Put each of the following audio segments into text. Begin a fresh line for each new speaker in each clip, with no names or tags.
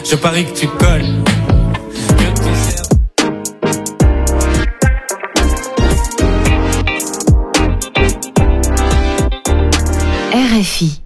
Je parie que tu colles.
RFI.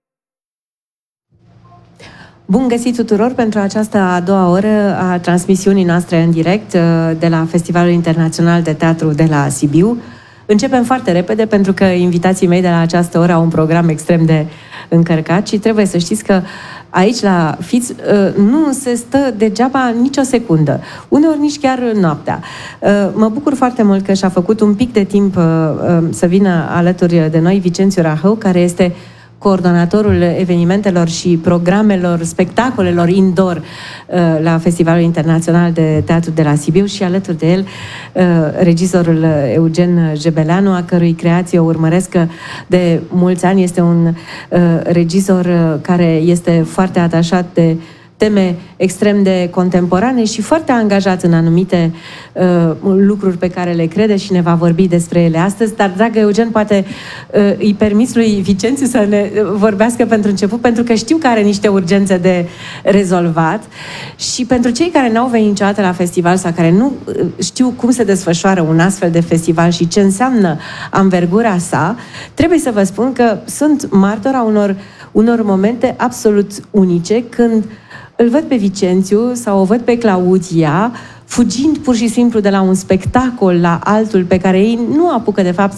Bun găsit tuturor pentru această a doua oră a transmisiunii noastre în direct de la Festivalul Internațional de Teatru de la Sibiu. Începem foarte repede pentru că invitații mei de la această oră au un program extrem de încărcat și trebuie să știți că aici la Fiț nu se stă degeaba nicio secundă, uneori nici chiar noaptea. Mă bucur foarte mult că și-a făcut un pic de timp să vină alături de noi Vicențiu Rahău, care este coordonatorul evenimentelor și programelor, spectacolelor indoor la Festivalul Internațional de Teatru de la Sibiu și alături de el regizorul Eugen Jebeleanu, a cărui creație o urmăresc de mulți ani. Este un regizor care este foarte atașat de teme extrem de contemporane și foarte angajat în anumite lucruri pe care le crede și ne va vorbi despre ele astăzi. Dar, dragă Eugen, poate îi permiți lui Vicențiu să ne vorbească pentru început, pentru că știu că are niște urgențe de rezolvat și pentru cei care n-au venit niciodată la festival sau care nu știu cum se desfășoară un astfel de festival și ce înseamnă anvergura sa, trebuie să vă spun că sunt martora unor momente absolut unice când îl văd pe Vicențiu sau o văd pe Claudia fugind pur și simplu de la un spectacol la altul pe care ei nu apucă de fapt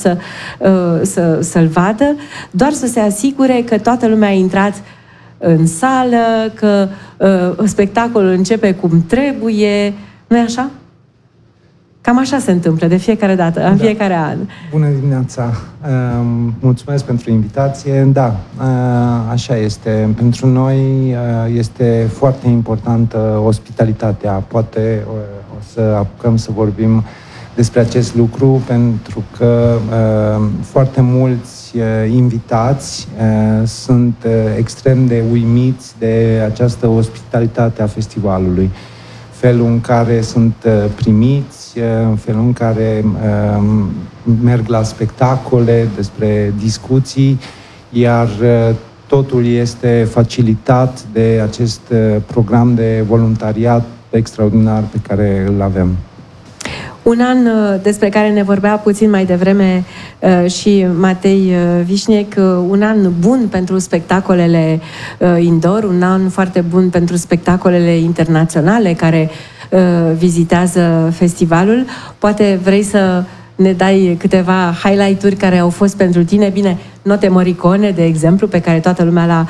să-l vadă, doar să se asigure că toată lumea a intrat în sală, că spectacolul începe cum trebuie. Nu-i așa? Cam așa se întâmplă de fiecare dată, în fiecare an.
Bună dimineața! Mulțumesc pentru invitație. Da, așa este. Pentru noi este foarte importantă ospitalitatea. Poate o să apucăm să vorbim despre acest lucru, pentru că foarte mulți invitați sunt extrem de uimiți de această ospitalitate a festivalului. Felul în care sunt primiți, în felul în care merg la spectacole, despre discuții, iar totul este facilitat de acest program de voluntariat extraordinar pe care îl avem.
Un an despre care ne vorbea puțin mai devreme și Matei Vișnec, un an bun pentru spectacolele indoor, un an foarte bun pentru spectacolele internaționale care vizitează festivalul. Poate vrei să ne dai câteva highlight-uri care au fost pentru tine. Bine, Note Morricone, de exemplu, pe care toată lumea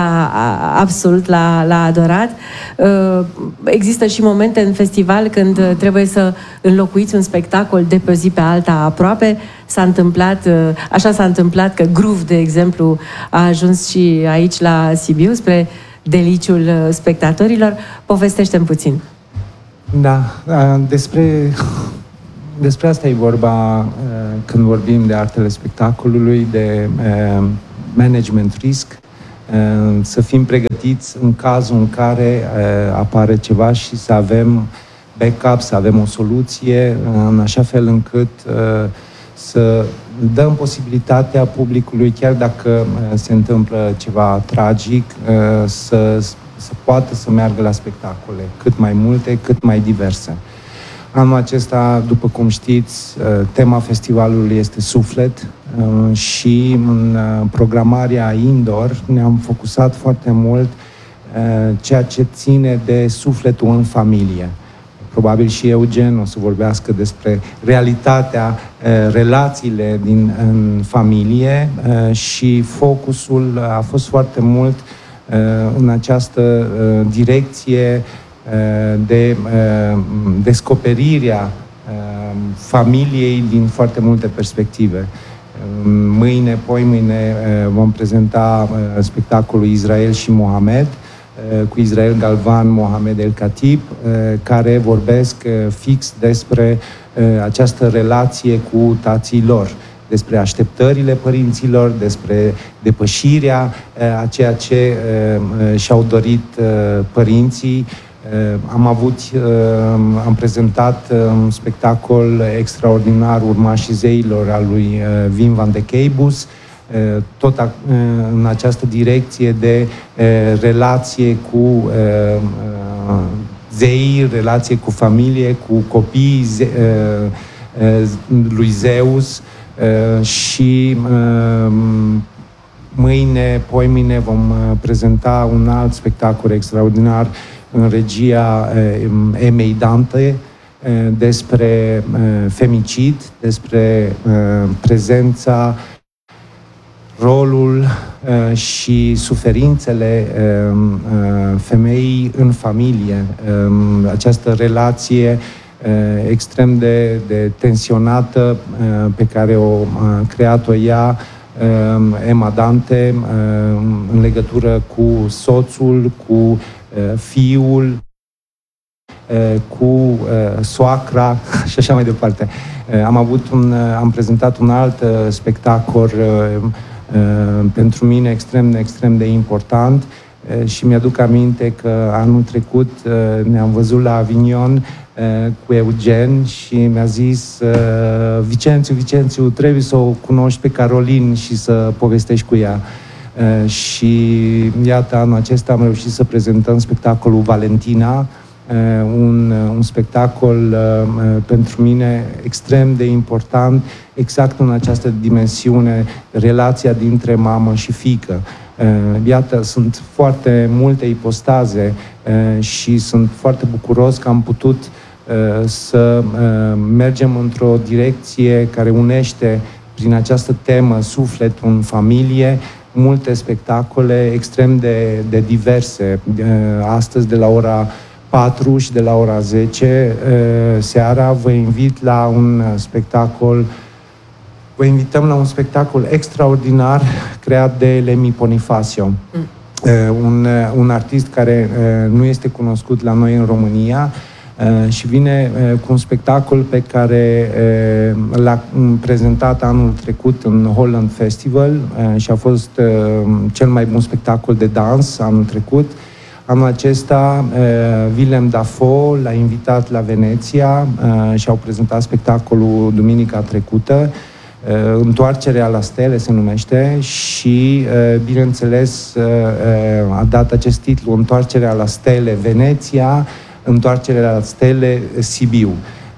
l-a adorat. Există și momente în festival când trebuie să înlocuiți un spectacol de pe o zi pe alta aproape. Așa s-a întâmplat că Groove, de exemplu, a ajuns și aici la Sibiu, spre deliciul spectatorilor. Povestește-mi puțin.
Da, despre asta e vorba când vorbim de artele spectacolului, de management risk, să fim pregătiți în cazul în care apare ceva și să avem backup, să avem o soluție, în așa fel încât să dăm posibilitatea publicului, chiar dacă se întâmplă ceva tragic, să poată să meargă la spectacole, cât mai multe, cât mai diverse. Anul acesta, după cum știți, tema festivalului este suflet și în programarea indoor ne-am focusat foarte mult ceea ce ține de sufletul în familie. Probabil și Eugen o să vorbească despre realitatea, relațiile în familie și focusul a fost foarte mult în această direcție de descoperirea familiei din foarte multe perspective. Mâine, poimâine, vom prezenta spectacolul Israel și Mohamed, cu Israel Galvan, Mohamed El Khatib, care vorbesc fix despre această relație cu tații lor, despre așteptările părinților, despre depășirea a ceea ce și-au dorit părinții. Am prezentat un spectacol extraordinar, Urmașii zeilor, al lui Wim van de Keibus, tot în această direcție de relație cu zei, relație cu familie, cu copiii lui Zeus și mâine, poimine vom prezenta un alt spectacol extraordinar în regia Emei Dante despre femicid, despre prezența, rolul și suferințele femeii în familie. Această relație extrem de tensionată pe care o creat-o ea, Emma Dante, în legătură cu soțul, cu fiul, cu soacra și așa mai departe. Am prezentat un alt spectacol pentru mine extrem de important și mi-aduc aminte că anul trecut ne-am văzut la Avignon cu Eugen și mi-a zis Vicențiu, trebuie să o cunoști pe Caroline și să povestești cu ea. Și iată, anul acesta am reușit să prezentăm spectacolul Valentina, un spectacol pentru mine extrem de important, exact în această dimensiune, relația dintre mamă și fiică. Iată, sunt foarte multe ipostaze și sunt foarte bucuros că am putut să mergem într-o direcție care unește prin această temă sufletul în familie, multe spectacole extrem de diverse. Astăzi de la ora 4 și de la ora 10 seara vă invit la un spectacol. Vă invităm la un spectacol extraordinar creat de Lemmy Bonifacio, un artist care nu este cunoscut la noi în România și vine cu un spectacol pe care l-a prezentat anul trecut în Holland Festival și a fost cel mai bun spectacol de dans anul trecut. Anul acesta, Willem Dafoe l-a invitat la Veneția și au prezentat spectacolul duminica trecută. Întoarcerea la stele se numește și, bineînțeles, a dat acest titlu, Întoarcerea la stele Veneția, Întoarcerea la stele Sibiu.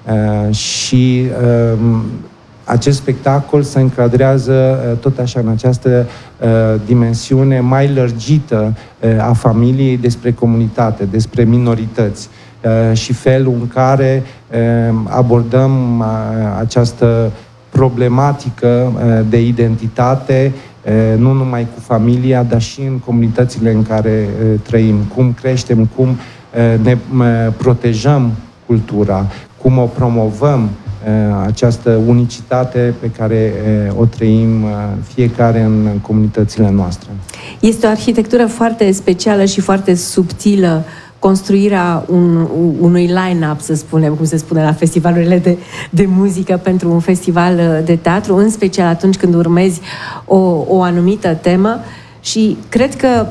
Și acest spectacol se încadrează tot așa în această dimensiune mai lărgită a familiei, despre comunitate, despre minorități și felul în care abordăm această problematică de identitate, nu numai cu familia, dar și în comunitățile în care trăim. Cum creștem, cum ne protejăm cultura, cum o promovăm, această unicitate pe care o trăim fiecare în comunitățile noastre.
Este o arhitectură foarte specială și foarte subtilă, construirea unui line-up, să spunem, cum se spune la festivalurile de muzică pentru un festival de teatru, în special atunci când urmezi o anumită temă. Și cred că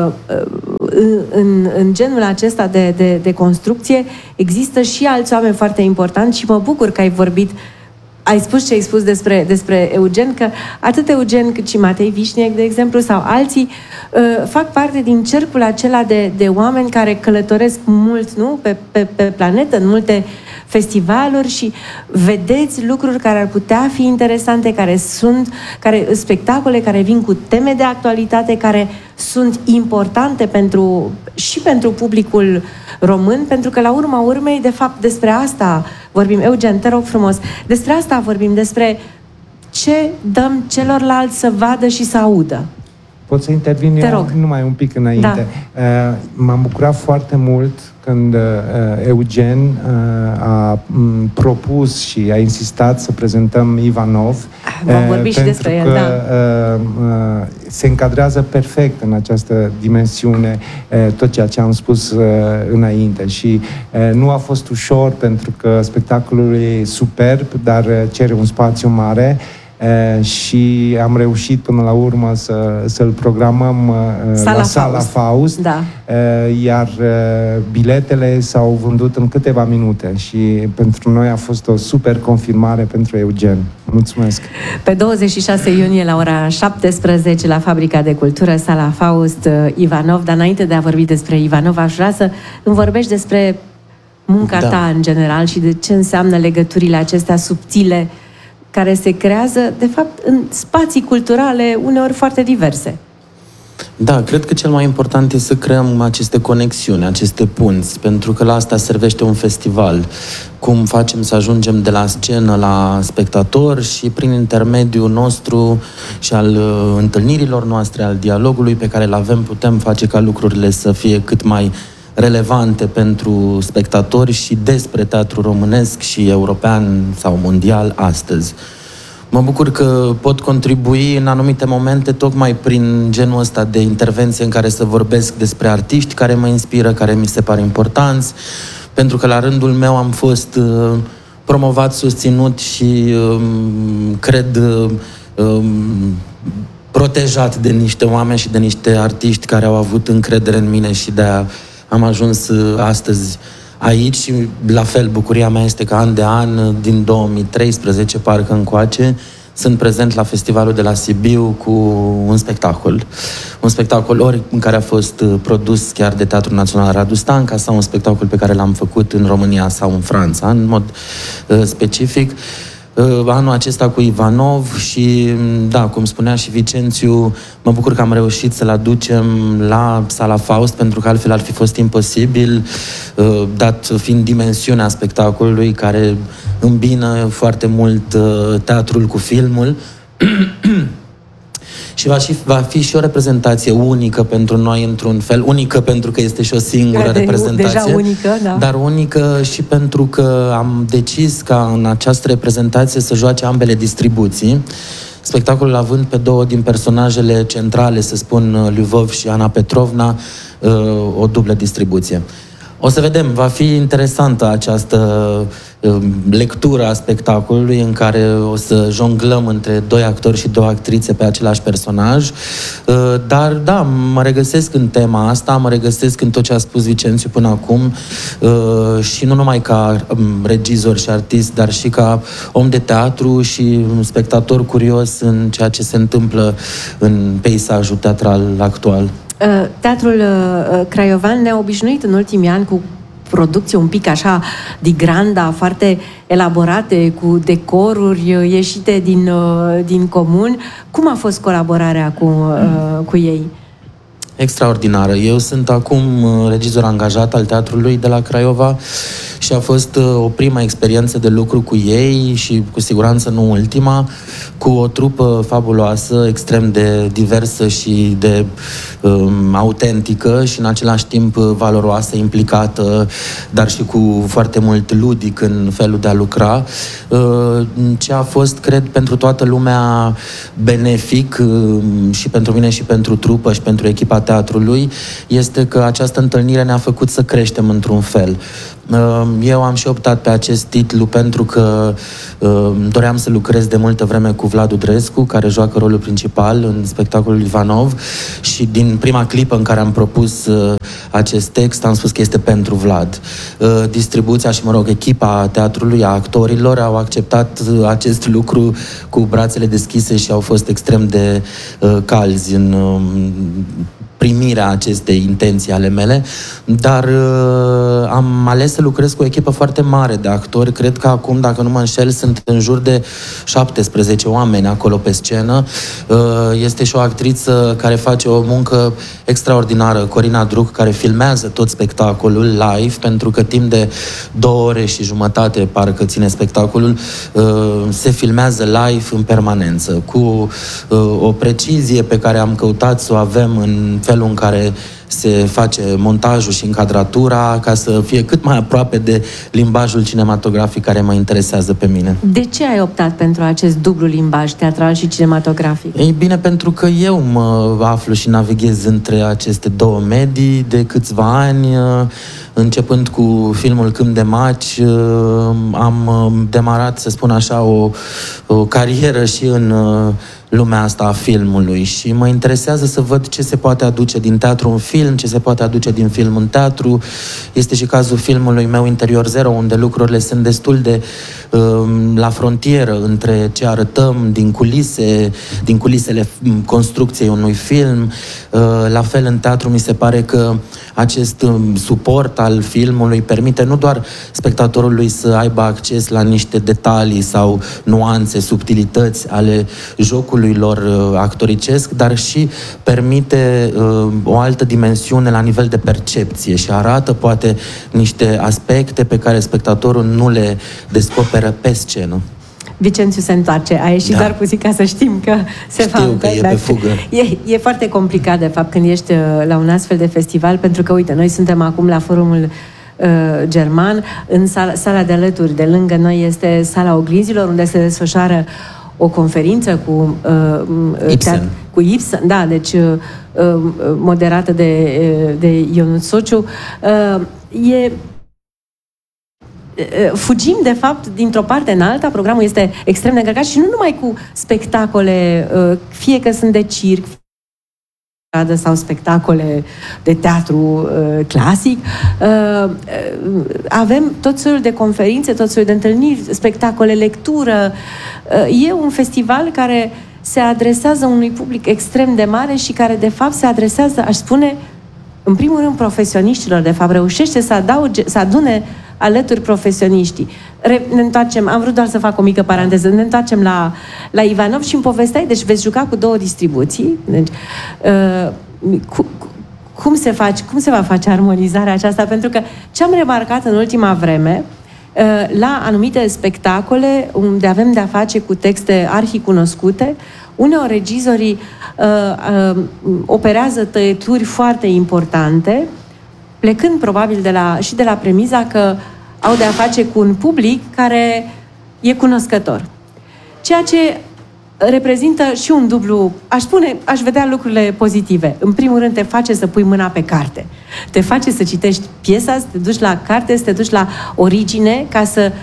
în genul acesta de construcție există și alți oameni foarte importanti și mă bucur că ai spus ce ai spus despre Eugen, că atât Eugen cât și Matei Vișniec, de exemplu, sau alții, fac parte din cercul acela de oameni care călătoresc mult, nu? Pe planetă, în multe festivaluri și vedeți lucruri care ar putea fi interesante, spectacole care vin cu teme de actualitate, care sunt importante și pentru publicul român, pentru că la urma urmei, de fapt, despre asta vorbim. Eugen, te rog frumos, despre asta vorbim, despre ce dăm celorlalți să vadă și să audă.
Pot să intervin numai un pic înainte. Da. M-am bucurat foarte mult când Eugen a propus și a insistat să prezentăm Ivanov.
Vom vorbi și despre el, da.
Se încadrează perfect în această dimensiune tot ceea ce am spus înainte și nu a fost ușor pentru că spectacolul e superb, dar cere un spațiu mare. și am reușit până la urmă să-l programăm la Sala Faust,
da.
Iar biletele s-au vândut în câteva minute și pentru noi a fost o super confirmare pentru Eugen. Mulțumesc!
Pe 26 iunie la ora 17 la Fabrica de Cultură, Sala Faust, Ivanov. Dar înainte de a vorbi despre Ivanov, aș vrea să îmi vorbești despre munca ta în general și de ce înseamnă legăturile acestea subtile care se creează, de fapt, în spații culturale uneori foarte diverse.
Da, cred că cel mai important e să creăm aceste conexiuni, aceste punți, pentru că la asta servește un festival. Cum facem să ajungem de la scenă la spectator și prin intermediul nostru și al întâlnirilor noastre, al dialogului pe care îl avem, putem face ca lucrurile să fie cât mai relevante pentru spectatori și despre teatru românesc și european sau mondial astăzi. Mă bucur că pot contribui în anumite momente tocmai prin genul ăsta de intervenție în care să vorbesc despre artiști care mă inspiră, care mi se par importanți, pentru că la rândul meu am fost promovat, susținut și cred protejat de niște oameni și de niște artiști care au avut încredere în mine și de-aia am ajuns astăzi aici și la fel bucuria mea este că an de an, din 2013 parcă încoace, sunt prezent la festivalul de la Sibiu cu un spectacol ori în care a fost produs chiar de Teatrul Național Radu Stanca sau un spectacol pe care l-am făcut în România sau în Franța, în mod specific. Anul acesta cu Ivanov și, da, cum spunea și Vicențiu, mă bucur că am reușit să-l aducem la Sala Faust, pentru că altfel ar fi fost imposibil, dat fiind dimensiunea spectacolului, care îmbină foarte mult teatrul cu filmul. Și va fi și o reprezentație unică pentru noi, într-un fel. Unică pentru că este și o singură reprezentație.
Deja unică, da.
Dar unică și pentru că am decis ca în această reprezentație să joace ambele distribuții. Spectacolul având pe două din personajele centrale, să spun, Lyubov și Ana Petrovna, o dublă distribuție. O să vedem, va fi interesantă această lectură a spectacolului în care o să jonglăm între doi actori și două actrițe pe același personaj, dar da, mă regăsesc în tema asta, mă regăsesc în tot ce a spus Vicențiu până acum și nu numai ca regizor și artist, dar și ca om de teatru și un spectator curios în ceea ce se întâmplă în peisajul teatral actual.
Teatrul craiovean ne-a obișnuit în ultimii ani cu producții un pic așa de granda, foarte elaborate, cu decoruri ieșite din comun. Cum a fost colaborarea cu ei?
Extraordinară. Eu sunt acum regizor angajat al teatrului de la Craiova și a fost o prima experiență de lucru cu ei și cu siguranță nu ultima, cu o trupă fabuloasă, extrem de diversă și de autentică și în același timp valoroasă, implicată, dar și cu foarte mult ludic în felul de a lucra. Ce a fost, cred, pentru toată lumea benefic și pentru mine și pentru trupă și pentru echipa teatrului, este că această întâlnire ne-a făcut să creștem într-un fel. Eu am și optat pe acest titlu pentru că doream să lucrez de multă vreme cu Vlad Udrescu, care joacă rolul principal în spectacolul Ivanov, și din prima clipă în care am propus acest text am spus că este pentru Vlad. Distribuția și, echipa teatrului, a actorilor au acceptat acest lucru cu brațele deschise și au fost extrem de calzi în primirea acestei intenții ale mele, dar am ales să lucrez cu o echipă foarte mare de actori. Cred că acum, dacă nu mă înșel, sunt în jur de 17 oameni acolo pe scenă. Este și o actriță care face o muncă extraordinară, Corina Druc, care filmează tot spectacolul live, pentru că timp de 2 ore și jumătate, parcă ține spectacolul, se filmează live în permanență, cu o precizie pe care am căutat să o avem în felul în care se face montajul și încadratura ca să fie cât mai aproape de limbajul cinematografic care mă interesează pe mine.
De ce ai optat pentru acest dublu limbaj, teatral și cinematografic?
Ei bine, pentru că eu mă aflu și navighez între aceste două medii de câțiva ani. Începând cu filmul Câmp de Maci, am demarat, să spun așa, o carieră și în lumea asta a filmului și mă interesează să văd ce se poate aduce din teatru în film, ce se poate aduce din film în teatru. Este și cazul filmului meu Interior Zero, unde lucrurile sunt destul de la frontieră între ce arătăm din culisele construcției unui film. La fel în teatru mi se pare că acest suport al filmului permite nu doar spectatorului să aibă acces la niște detalii sau nuanțe, subtilități ale jocului lor actoricesc, dar și permite o altă dimensiune la nivel de percepție și arată poate niște aspecte pe care spectatorul nu le descoperă pe scenă.
Vicențiu se întoarce. A ieșit doar puțin ca să știm că se va...
Știu că e pe fugă.
E foarte complicat, de fapt, când ești la un astfel de festival, pentru că, uite, noi suntem acum la Forumul German, în sala de alături, de lângă noi, este sala Oglinzilor, unde se desfășoară o conferință cu
Ibsen.
Cu Ibsen, da, deci moderată de Ionut Sociu. Fugim, de fapt, dintr-o parte în alta, programul este extrem de încărcat și nu numai cu spectacole, fie că sunt de circ sau spectacole de teatru clasic, avem tot felul de conferințe, tot felul de întâlniri, spectacole, lectură. E un festival care se adresează unui public extrem de mare și care, de fapt, se adresează, aș spune, în primul rând, profesioniștilor. De fapt, reușește să adune alături profesioniștii. Ne întoarcem, am vrut doar să fac o mică paranteză, ne întoarcem la Ivanov și îmi povesteai, deci veți juca cu două distribuții. Deci, cum se va face armonizarea aceasta? Pentru că ce am remarcat în ultima vreme, la anumite spectacole unde avem de-a face cu texte arhicunoscute, uneori regizorii operează tăieturi foarte importante, plecând probabil și de la premiza că au de-a face cu un public care e cunoscător. Ceea ce reprezintă și un dublu, aș vedea lucrurile pozitive. În primul rând te face să pui mâna pe carte. Te face să citești piesa, să te duci la carte, să te duci la origine, ca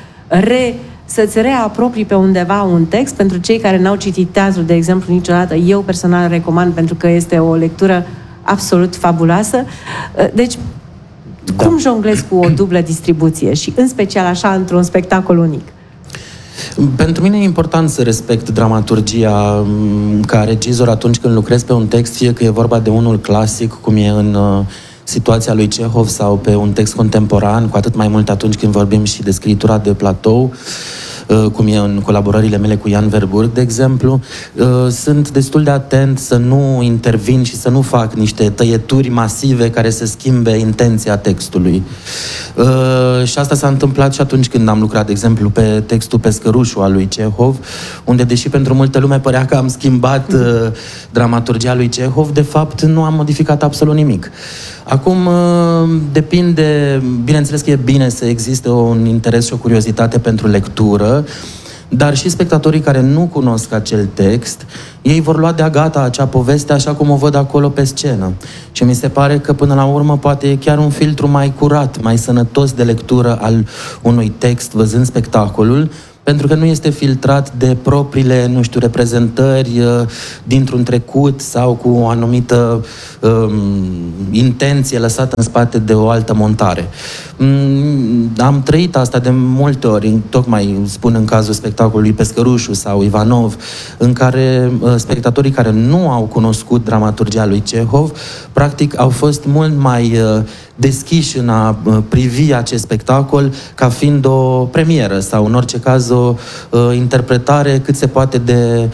să-ți reaproprii pe undeva un text. Pentru cei care n-au citit teatru, de exemplu, niciodată, eu personal recomand, pentru că este o lectură absolut fabuloasă. Deci, cum jonglezi cu o dublă distribuție și, în special, așa, într-un spectacol unic?
Pentru mine e important să respect dramaturgia ca regizor atunci când lucrez pe un text, fie că e vorba de unul clasic, cum e în situația lui Cehov, sau pe un text contemporan, cu atât mai mult atunci când vorbim și de scritura de platou, cum e în colaborările mele cu Jan Verburg, de exemplu. Sunt destul de atent să nu intervin și să nu fac niște tăieturi masive care să schimbe intenția textului. Și asta s-a întâmplat și atunci când am lucrat, de exemplu, pe textul Pescărușul al lui Cehov, unde, deși pentru multă lume părea că am schimbat dramaturgia lui Cehov, de fapt nu am modificat absolut nimic. Acum, depinde, bineînțeles că e bine să existe un interes și o curiozitate pentru lectură, dar și spectatorii care nu cunosc acel text, ei vor lua de-a gata acea poveste așa cum o văd acolo pe scenă. Și mi se pare că până la urmă poate e chiar un filtru mai curat, mai sănătos de lectură al unui text văzând spectacolul, pentru că nu este filtrat de propriile, nu știu, reprezentări dintr-un trecut sau cu o anumită intenție lăsată în spate de o altă montare. Am trăit asta de multe ori, tocmai spun în cazul spectacolului Pescărușul sau Ivanov, în care spectatorii care nu au cunoscut dramaturgia lui Cehov, practic au fost mult mai deschiși în a privi acest spectacol ca fiind o premieră sau, în orice caz, o interpretare cât se poate de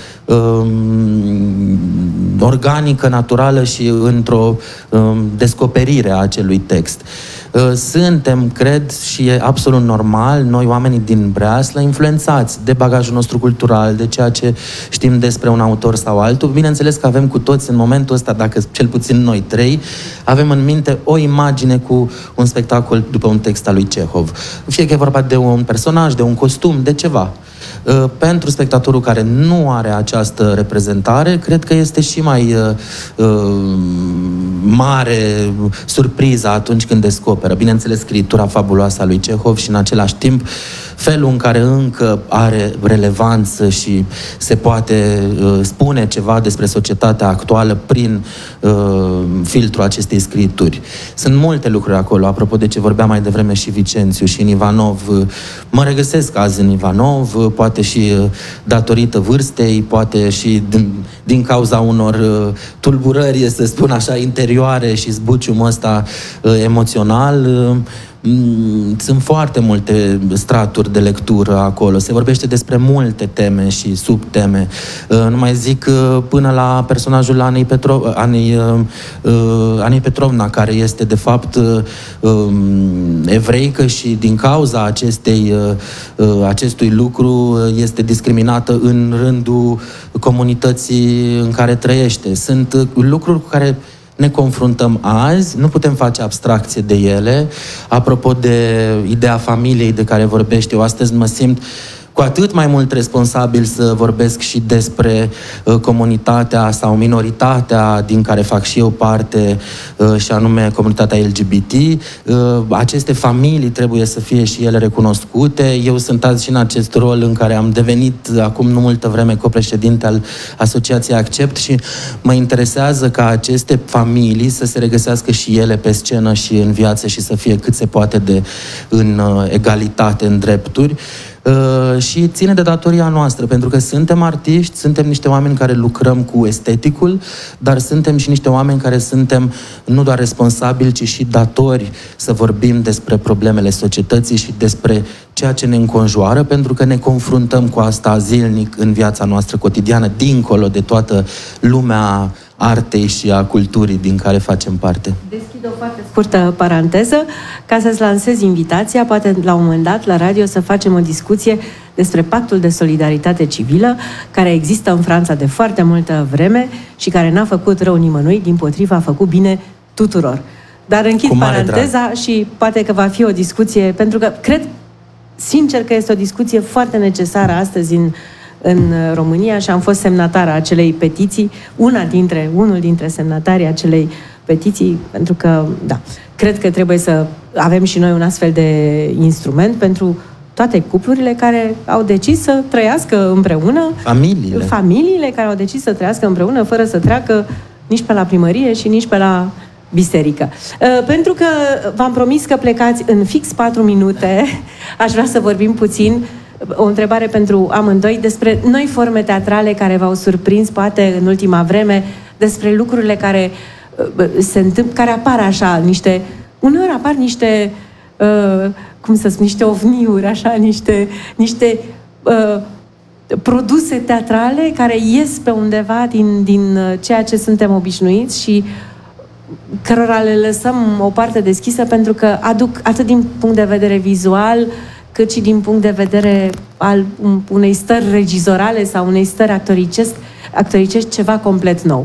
organică, naturală și într-o descoperire a acelui text. Suntem, cred, și e absolut normal, noi oamenii din Breaslă, influențați de bagajul nostru cultural, de ceea ce știm despre un autor sau altul. Bineînțeles că avem cu toți în momentul ăsta, dacă cel puțin noi trei, avem în minte o imagine cu un spectacol după un text al lui Cehov. Fie că e vorba de un personaj, de un costum, de ceva. Pentru spectatorul care nu are această reprezentare, cred că este și mai mare surpriza atunci când descoperă, bineînțeles, scriptura fabuloasă a lui Cehov și în același timp felul în care încă are relevanță și se poate spune ceva despre societatea actuală prin filtrul acestei scripturi. Sunt multe lucruri acolo, apropo de ce vorbea mai devreme și Vicențiu și în Ivanov. Mă regăsesc azi în Ivanov, poate și datorită vârstei, poate și din cauza unor tulburări, să spun așa, interioare și zbuciumul ăsta emoțional. Sunt foarte multe straturi de lectură acolo. Se vorbește despre multe teme și subteme. Nu mai zic până la personajul Anei Petrovna, care este de fapt evreică și din cauza acestui lucru este discriminată în rândul comunității în care trăiește. Sunt lucruri cu care ne confruntăm azi, nu putem face abstracție de ele. Apropo de ideea familiei de care vorbește, eu astăzi mă simt cu atât mai mult responsabil să vorbesc și despre comunitatea sau minoritatea din care fac și eu parte, și anume comunitatea LGBT. Aceste familii trebuie să fie și ele recunoscute. Eu sunt azi și în acest rol în care am devenit acum nu multă vreme copreședinte al Asociației Accept și mă interesează ca aceste familii să se regăsească și ele pe scenă și în viață și să fie cât se poate de în egalitate, în drepturi. Și ține de datoria noastră, pentru că suntem artiști, suntem niște oameni care lucrăm cu esteticul, dar suntem și niște oameni care suntem nu doar responsabili, ci și datori să vorbim despre problemele societății și despre ceea ce ne înconjoară, pentru că ne confruntăm cu asta zilnic în viața noastră cotidiană, dincolo de toată lumea artei și a culturii din care facem parte.
Deschid o foarte scurtă paranteză ca să-ți lansez invitația, poate la un moment dat la radio să facem o discuție despre Pactul de Solidaritate Civilă, care există în Franța de foarte multă vreme și care n-a făcut rău nimănui, dimpotrivă a făcut bine tuturor. Dar închid paranteza și poate că va fi o discuție, pentru că cred sincer că este o discuție foarte necesară astăzi în România și am fost semnatară a acelei petiții, unul dintre semnatarii acelei petiții, pentru că, da, cred că trebuie să avem și noi un astfel de instrument pentru toate cuplurile care au decis să trăiască împreună, familiile care au decis să trăiască împreună fără să treacă nici pe la primărie și nici pe la biserică. Pentru că v-am promis că plecați în fix 4 minute, aș vrea să vorbim puțin, o întrebare pentru amândoi, despre noi forme teatrale care v-au surprins, poate, în ultima vreme, despre lucrurile care se întâmplă, care apar așa, uneori apar niște, niște ovniuri, așa, niște produse teatrale care ies pe undeva din ceea ce suntem obișnuiți și cărora le lăsăm o parte deschisă pentru că aduc atât din punct de vedere vizual, cât și din punct de vedere al unei stări regizorale sau unei stări actoricești ceva complet nou.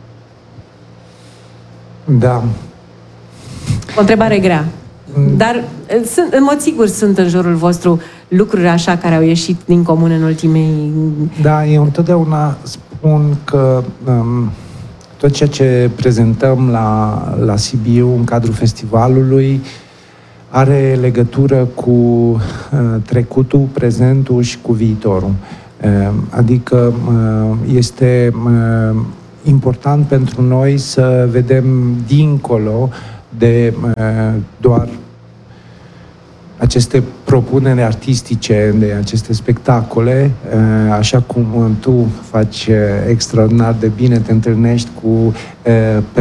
Da.
O întrebare grea. Dar, în mod sigur, sunt în jurul vostru lucruri așa care au ieșit din comun în ultimii...
Da, eu întotdeauna spun că tot ceea ce prezentăm la Sibiu, în cadrul festivalului, are legătură cu trecutul, prezentul și cu viitorul. Adică este important pentru noi să vedem dincolo de doar aceste propuneri artistice, de aceste spectacole, așa cum tu faci extraordinar de bine, te întâlnești cu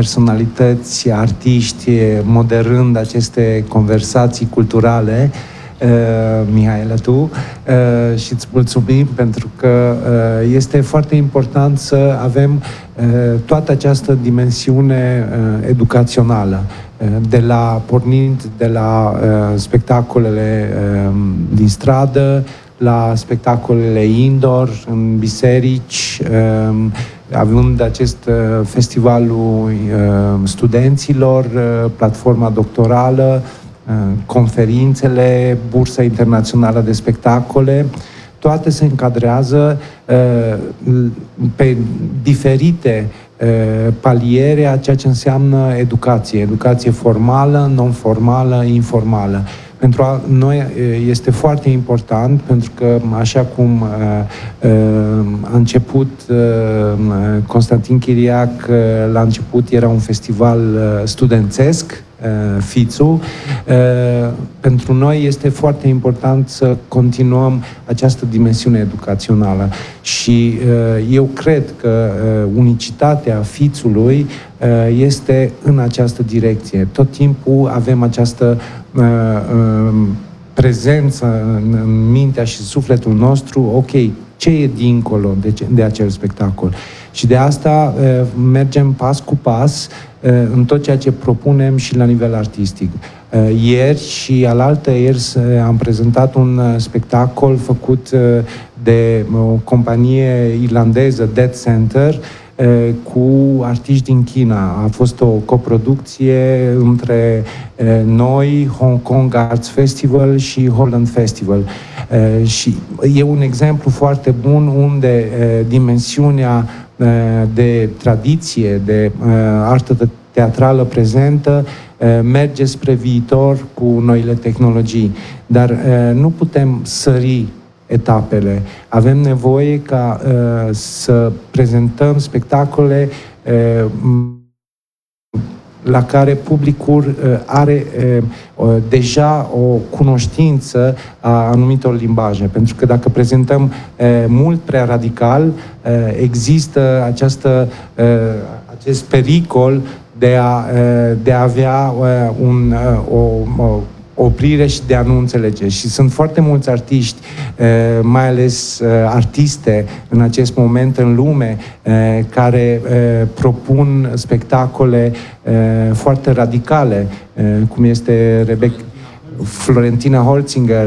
personalități, artiști, moderând aceste conversații culturale, Mihaela, tu, și îți mulțumim pentru că este foarte important să avem toată această dimensiune educațională, pornind de la spectacolele din stradă, la spectacolele indoor, în biserici, având acest festivalul studenților, platforma doctorală, conferințele, bursa internațională de spectacole, toate se încadrează pe diferite paliere a ceea ce înseamnă educație formală, non-formală, informală. Pentru noi este foarte important, pentru că, așa cum a început Constantin Chiriac, la început era un festival studențesc, Fițu, pentru noi este foarte important să continuăm această dimensiune educațională și eu cred că unicitatea Fițului este în această direcție. Tot timpul avem această prezență în mintea și sufletul nostru, ok, ce e dincolo de acel spectacol? Și de asta mergem pas cu pas în tot ceea ce propunem și la nivel artistic. Ieri și alaltăieri am prezentat un spectacol făcut de o companie irlandeză, Dead Center, cu artiști din China. A fost o coproducție între noi, Hong Kong Arts Festival și Holland Festival. Și e un exemplu foarte bun unde dimensiunea de tradiție, de artă teatrală prezentă merge spre viitor cu noile tehnologii. Dar nu putem sări etapele. Avem nevoie ca să prezentăm spectacole la care publicul are deja o cunoștință a anumitor limbaje. Pentru că dacă prezentăm mult prea radical, există acest pericol de a avea o oprire și de a nu înțelege. Și sunt foarte mulți artiști, mai ales artiste în acest moment în lume, care propun spectacole foarte radicale, cum este Florentina Holzinger,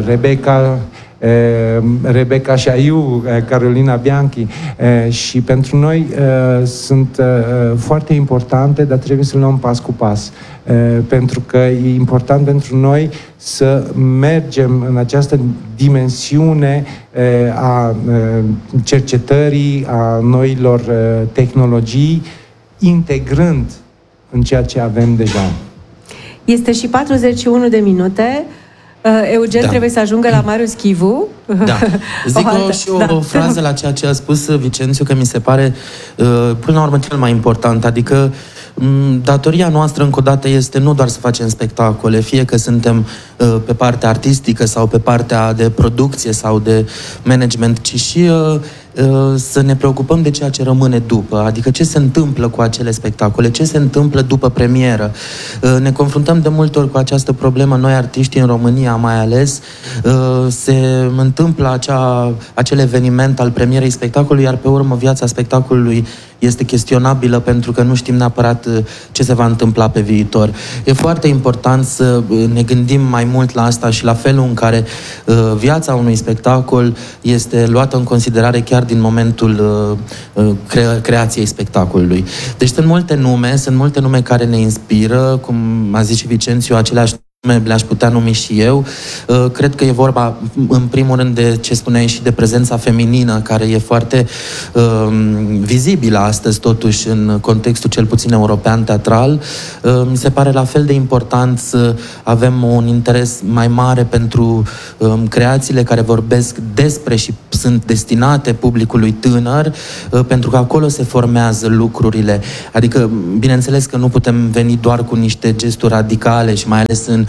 Rebecca Șaiu, Carolina Bianchi, și pentru noi sunt foarte importante, dar trebuie să le luăm pas cu pas. Pentru că e important pentru noi să mergem în această dimensiune a cercetării, a noilor tehnologii, integrând în ceea ce avem deja.
Este și 41 de minute. Eugen trebuie să ajungă la Marius Chivu.
Da. Zic o frază la ceea ce a spus Vicențiu, că mi se pare până la urmă cel mai important. Adică datoria noastră, încă o dată, este nu doar să facem spectacole, fie că suntem pe partea artistică sau pe partea de producție sau de management, ci și să ne preocupăm de ceea ce rămâne după, adică ce se întâmplă cu acele spectacole, ce se întâmplă după premieră. Ne confruntăm de multe ori cu această problemă, noi artiști în România mai ales, se întâmplă acel eveniment al premierei spectacolului, iar pe urmă viața spectacolului este chestionabilă pentru că nu știm neapărat ce se va întâmpla pe viitor. E foarte important să ne gândim mai mult la asta și la felul în care viața unui spectacol este luată în considerare chiar din momentul creației spectacolului. Deci sunt multe nume care ne inspiră, cum a zis și Vicențiu, aceleași le-aș putea numi și eu. Cred că e vorba, în primul rând, de ce spuneai și de prezența feminină, care e foarte vizibilă astăzi, totuși, în contextul cel puțin european teatral. Mi se pare la fel de important să avem un interes mai mare pentru creațiile care vorbesc despre și sunt destinate publicului tânăr, pentru că acolo se formează lucrurile. Adică, bineînțeles că nu putem veni doar cu niște gesturi radicale și mai ales în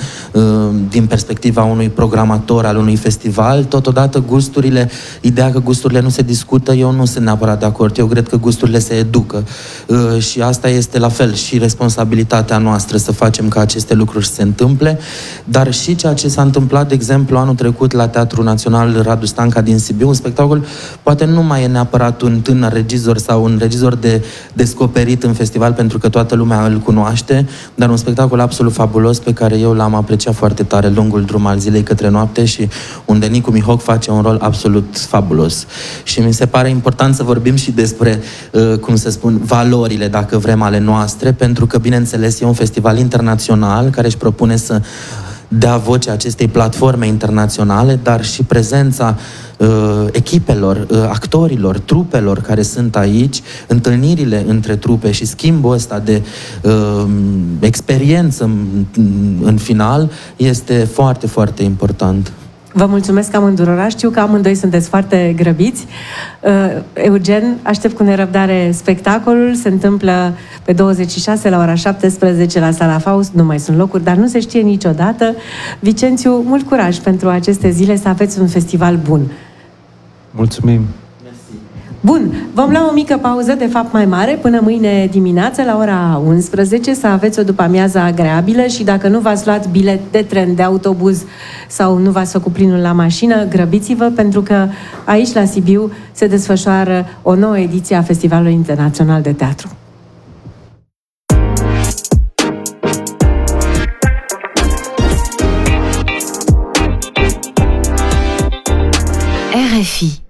din perspectiva unui programator al unui festival. Totodată ideea că gusturile nu se discută, eu nu sunt neapărat de acord. Eu cred că gusturile se educă și asta este la fel și responsabilitatea noastră să facem ca aceste lucruri să se întâmple, dar și ceea ce s-a întâmplat, de exemplu, anul trecut la Teatrul Național Radu Stanca din Sibiu, un spectacol poate nu mai e neapărat un tânăr regizor sau un regizor de descoperit în festival pentru că toată lumea îl cunoaște, dar un spectacol absolut fabulos pe care eu l-am apreciat foarte tare, Lungul drum al zilei către noapte, și unde Nicu Mihoc face un rol absolut fabulos. Și mi se pare important să vorbim și despre, valorile, dacă vrem, ale noastre, pentru că, bineînțeles, e un festival internațional care își propune să dea voce acestei platforme internaționale, dar și prezența echipelor, actorilor, trupelor care sunt aici, întâlnirile între trupe și schimbul ăsta de experiență în final este foarte, foarte important.
Vă mulțumesc amândurora. Știu că amândoi sunteți foarte grăbiți. Eugen, aștept cu nerăbdare spectacolul. Se întâmplă pe 26 la ora 17 la Sala Faust. Nu mai sunt locuri, dar nu se știe niciodată. Vicențiu, mult curaj pentru aceste zile, să aveți un festival bun.
Mulțumim!
Bun, vom lua o mică pauză, de fapt mai mare, până mâine dimineață la ora 11, să aveți o după-amiază agreabilă și dacă nu v-ați luat bilet de tren, de autobuz sau nu v-ați făcut plinul la mașină, grăbiți-vă, pentru că aici la Sibiu se desfășoară o nouă ediție a Festivalului Internațional de Teatru.
RFI